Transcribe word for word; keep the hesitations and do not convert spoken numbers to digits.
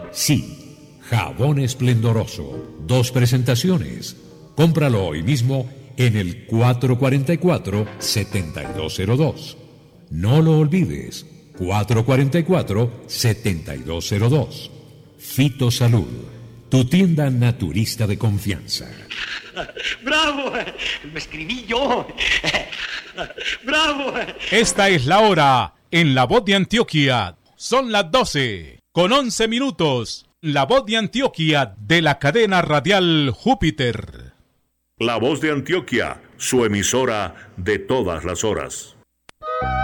Sí, jabón esplendoroso. Dos presentaciones. Cómpralo hoy mismo en el cuatro cuatro cuatro, siete dos cero dos. No lo olvides, cuatro cuatro cuatro, siete dos cero dos. Fitosalud, tu tienda naturista de confianza. ¡Bravo! Me escribí yo. ¡Bravo! Esta es la hora en La Voz de Antioquia. Son las doce con once minutos. La Voz de Antioquia de la cadena radial Júpiter. La Voz de Antioquia, su emisora de todas las horas.